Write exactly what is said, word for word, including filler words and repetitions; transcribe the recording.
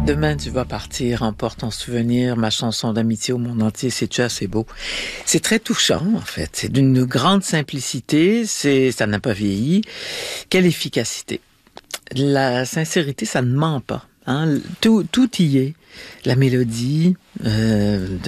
Demain, tu vas partir, emporte ton souvenir, ma chanson d'amitié au monde entier, c'est-tu assez beau? C'est très touchant, en fait. C'est d'une grande simplicité, c'est, ça n'a pas vieilli. Quelle efficacité. La sincérité, ça ne ment pas. Hein? Tout, tout y est. La mélodie, euh,